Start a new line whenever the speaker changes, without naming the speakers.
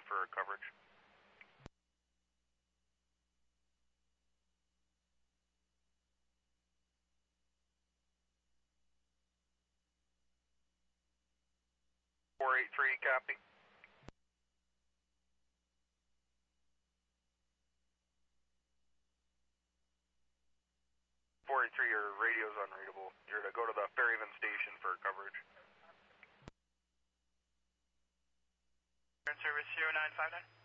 for coverage. .483, copy. Your radio's unreadable. You're to go to the Ferryman station for coverage.
Service 0959.